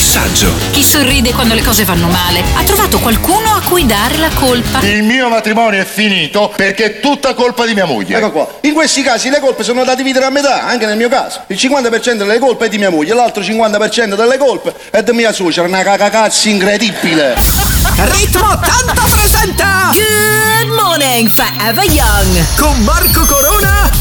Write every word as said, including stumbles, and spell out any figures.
messaggio. Chi sorride quando le cose vanno male ha trovato qualcuno a cui dare la colpa. Il mio matrimonio è finito perché è tutta colpa di mia moglie. Ecco qua. In questi casi le colpe sono da dividere a metà, anche nel mio caso. Il cinquanta per cento delle colpe è di mia moglie, l'altro cinquanta per cento delle colpe è di mia suocera, una cacacazzi incredibile. Ritmo ottanta presenta Good morning, Forever Young. con Marco Corona